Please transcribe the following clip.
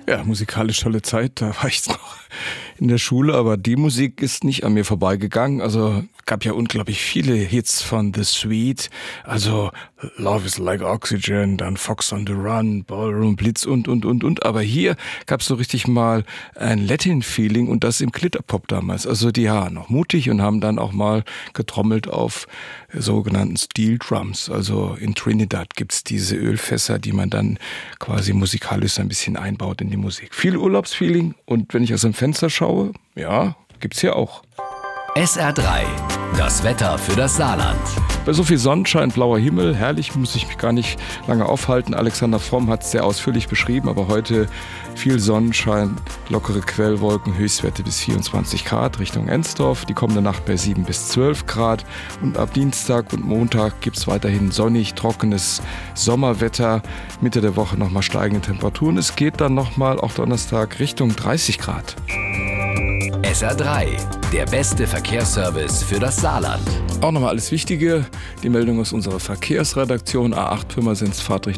Ja, musikalisch tolle Zeit. Da war ich noch in der Schule, aber die Musik ist nicht an mir vorbeigegangen. Also gab ja unglaublich viele Hits von The Sweet. Also Love is Like Oxygen, dann Fox on the Run, Ballroom Blitz und. Aber hier gab es so richtig mal ein Latin-Feeling und das im Glitterpop damals. Also die waren noch mutig und haben dann auch mal getrommelt auf sogenannten Steel Drums. Also in Trinidad gibt's diese Ölfässer, die man dann quasi musikalisch ein bisschen einbaut in die Musik. Viel Urlaubsfeeling und wenn ich aus dem Fenster schaue, ja, gibt's hier auch. SR3, das Wetter für das Saarland. Bei so viel Sonnenschein, blauer Himmel, herrlich, muss ich mich gar nicht lange aufhalten. Alexander Fromm hat es sehr ausführlich beschrieben, aber heute viel Sonnenschein, lockere Quellwolken, Höchstwerte bis 24 Grad Richtung Ensdorf, die kommende Nacht bei 7 bis 12 Grad und ab Dienstag und Montag gibt es weiterhin sonnig, trockenes Sommerwetter, Mitte der Woche nochmal steigende Temperaturen. Es geht dann nochmal auch Donnerstag Richtung 30 Grad. SR3, der beste Verkehrsservice für das Saarland. Auch nochmal alles Wichtige, die Meldung aus unserer Verkehrsredaktion A8 Pirmasens Fahrt Richtung